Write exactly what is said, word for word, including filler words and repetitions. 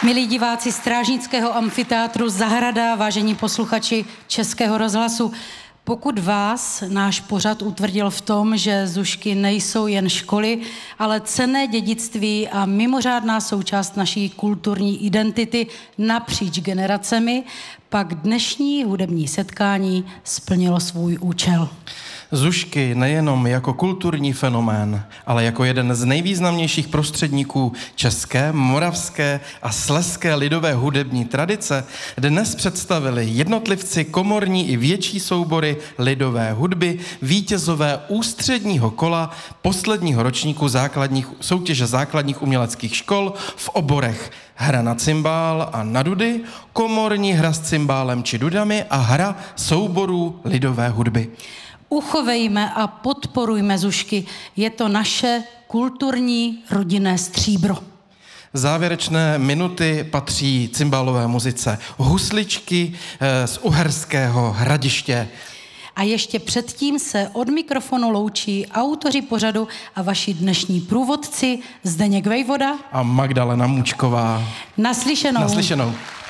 Milí diváci Strážnického amfiteátru Zahrada, vážení posluchači Českého rozhlasu, pokud vás náš pořad utvrdil v tom, že Zušky nejsou jen školy, ale cenné dědictví a mimořádná součást naší kulturní identity napříč generacemi, pak dnešní hudební setkání splnilo svůj účel. Zušky nejenom jako kulturní fenomén, ale jako jeden z nejvýznamnějších prostředníků české, moravské a slezské lidové hudební tradice dnes představili jednotlivci komorní i větší soubory lidové hudby, vítězové ústředního kola posledního ročníku základních, soutěže základních uměleckých škol v oborech hra na cymbál a na dudy, komorní hra s cymbálem či dudami a hra souborů lidové hudby. Uchovejme a podporujme Zušky. Je to naše kulturní rodinné stříbro. Závěrečné minuty patří cymbálové muzice Husličky z Uherského Hradiště. A ještě předtím se od mikrofonu loučí autoři pořadu a vaši dnešní průvodci Zdeněk Vejvoda a Magdalena Můčková. Naslyšenou. Naslyšenou.